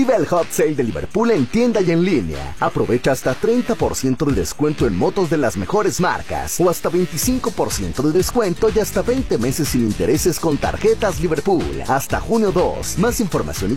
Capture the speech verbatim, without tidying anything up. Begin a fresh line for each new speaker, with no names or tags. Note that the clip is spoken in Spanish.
Vive el Hot Sale de Liverpool en tienda y en línea. Aprovecha hasta treinta por ciento de descuento en motos de las mejores marcas o hasta veinticinco por ciento de descuento y hasta veinte meses sin intereses con tarjetas Liverpool. Hasta junio dos. Más información y